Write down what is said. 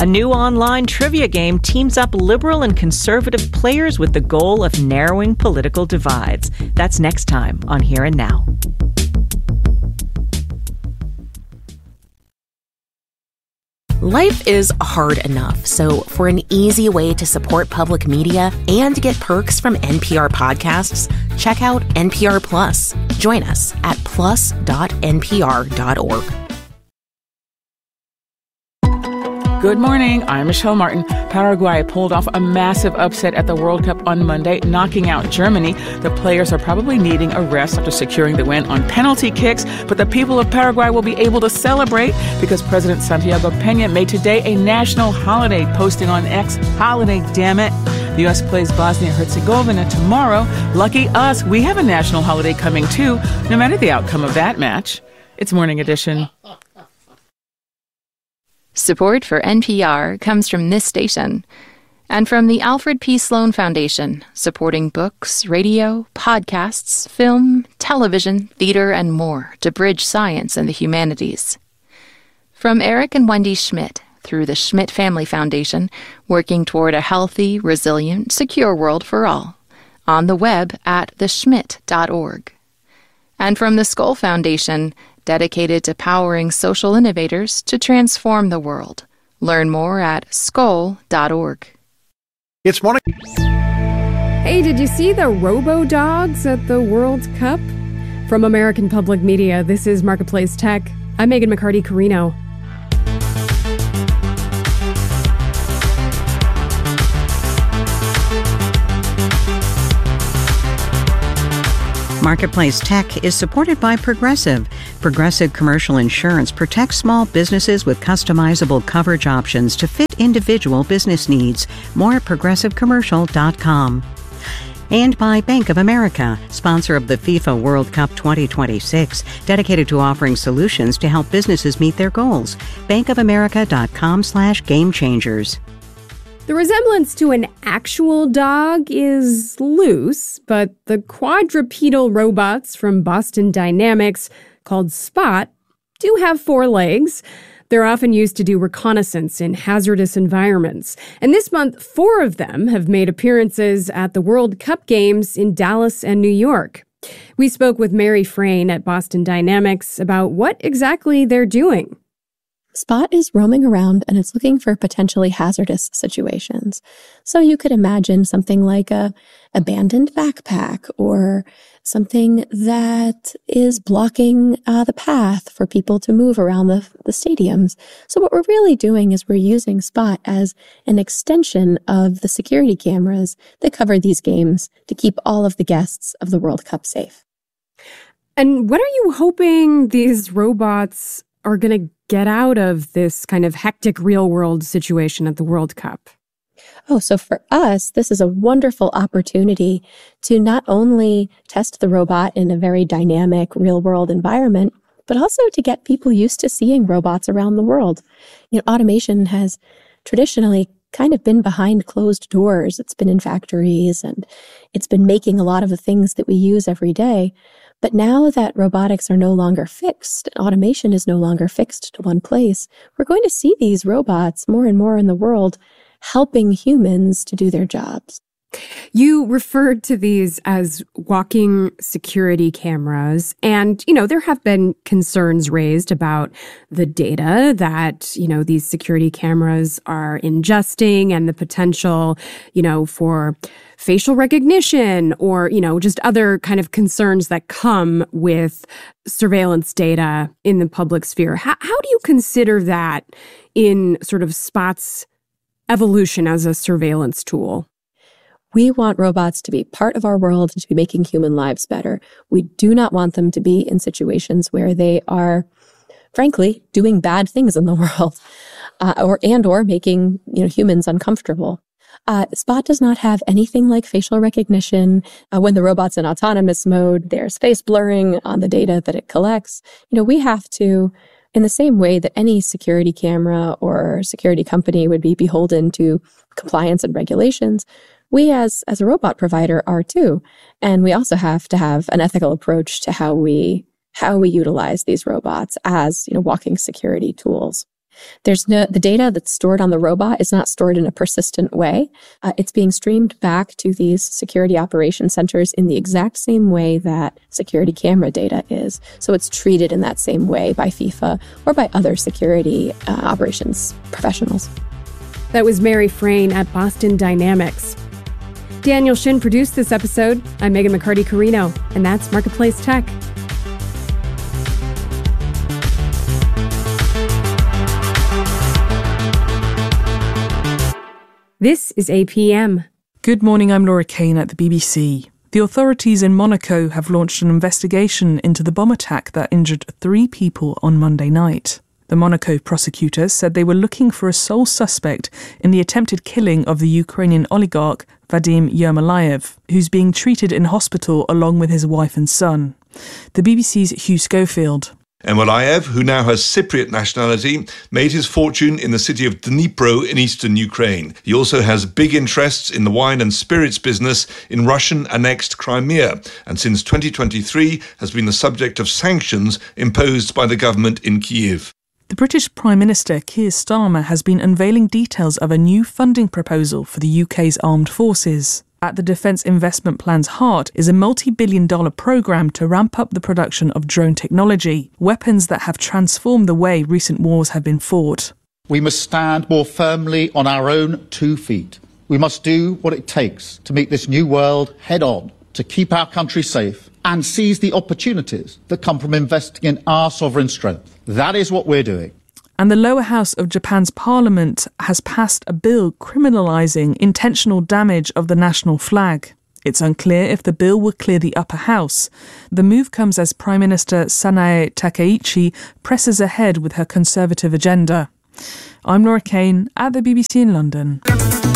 A new online trivia game teams up liberal and conservative players with the goal of narrowing political divides. That's next time on Here and Now. Life is hard enough, so for an easy way to support public media and get perks from NPR podcasts, check out NPR Plus. Join us at plus.npr.org. Good morning, I'm Michelle Martin. Paraguay pulled off a massive upset at the World Cup on Monday, knocking out Germany. The players are probably needing a rest after securing the win on penalty kicks, but the people of Paraguay will be able to celebrate because President Santiago Peña made today a national holiday, posting on X, "Holiday, damn it." The U.S. plays Bosnia-Herzegovina tomorrow. Lucky us, we have a national holiday coming too, no matter the outcome of that match. It's Morning Edition. Support for NPR comes from this station and from the Alfred P. Sloan Foundation, supporting books, radio, podcasts, film, television, theater, and more to bridge science and the humanities. From Eric and Wendy Schmidt through the Schmidt Family Foundation, working toward a healthy, resilient, secure world for all. On the web at theschmidt.org. And from the Skoll Foundation, dedicated to powering social innovators to transform the world. Learn more at skoll.org. It's morning. Hey, did you see the robo-dogs at the World Cup? From American Public Media, this is Marketplace Tech. I'm Megan McCarty-Carino. Marketplace Tech is supported by Progressive. Progressive Commercial Insurance protects small businesses with customizable coverage options to fit individual business needs. More at progressivecommercial.com. And by Bank of America, sponsor of the FIFA World Cup 2026, dedicated to offering solutions to help businesses meet their goals. bankofamerica.com/gamechangers. The resemblance to an actual dog is loose, but the quadrupedal robots from Boston Dynamics, called Spot, do have 4 legs. They're often used to do reconnaissance in hazardous environments. And this month, 4 of them have made appearances at the World Cup games in Dallas and New York. We spoke with Mary Frayne at Boston Dynamics about what exactly they're doing. Spot is roaming around and it's looking for potentially hazardous situations. So you could imagine something like a abandoned backpack or something that is blocking the path for people to move around the stadiums. So what we're really doing is we're using Spot as an extension of the security cameras that cover these games to keep all of the guests of the World Cup safe. And what are you hoping these robots are going to get out of this kind of hectic real-world situation at the World Cup? Oh, so for us, this is a wonderful opportunity to not only test the robot in a very dynamic real-world environment, but also to get people used to seeing robots around the world. You know, automation has traditionally kind of been behind closed doors. It's been in factories and it's been making a lot of the things that we use every day. But now that robotics are no longer fixed, and automation is no longer fixed to one place, we're going to see these robots more and more in the world helping humans to do their jobs. You referred to these as walking security cameras. And, you know, there have been concerns raised about the data that, you know, these security cameras are ingesting and the potential, you know, for facial recognition or, you know, just other kind of concerns that come with surveillance data in the public sphere. How do you consider that in sort of Spot's evolution as a surveillance tool? We want robots to be part of our world and to be making human lives better. We do not want them to be in situations where they are, frankly, doing bad things in the world, or making, you know, humans uncomfortable. Spot does not have anything like facial recognition. When the robot's in autonomous mode, there's face blurring on the data that it collects. You know, we have to, in the same way that any security camera or security company would be beholden to compliance and regulations, we as a robot provider are too. And we also have to have an ethical approach to how we utilize these robots as, you know, walking security tools. The data that's stored on the robot is not stored in a persistent way. It's being streamed back to these security operations centers in the exact same way that security camera data is. So it's treated in that same way by FIFA or by other security operations professionals. That was Mary Frayne at Boston Dynamics. Daniel Shin produced this episode. I'm Megan McCarty-Carino, and that's Marketplace Tech. This is APM. Good morning, I'm Laura Kane at the BBC. The authorities in Monaco have launched an investigation into the bomb attack that injured 3 people on Monday night. The Monaco prosecutors said they were looking for a sole suspect in the attempted killing of the Ukrainian oligarch Vadim Yermolayev, who's being treated in hospital along with his wife and son. The BBC's Hugh Schofield. Yermolayev, who now has Cypriot nationality, made his fortune in the city of Dnipro in eastern Ukraine. He also has big interests in the wine and spirits business in Russian-annexed Crimea, and since 2023 has been the subject of sanctions imposed by the government in Kyiv. The British Prime Minister Keir Starmer has been unveiling details of a new funding proposal for the UK's armed forces. At the Defence Investment Plan's heart is a multi-billion-dollar programme to ramp up the production of drone technology, weapons that have transformed the way recent wars have been fought. We must stand more firmly on our own 2 feet. We must do what it takes to meet this new world head-on, to keep our country safe and seize the opportunities that come from investing in our sovereign strength. That is what we're doing. And the lower house of Japan's parliament has passed a bill criminalising intentional damage of the national flag. It's unclear if the bill will clear the upper house. The move comes as Prime Minister Sanae Takaichi presses ahead with her Conservative agenda. I'm Laura Kane at the BBC in London.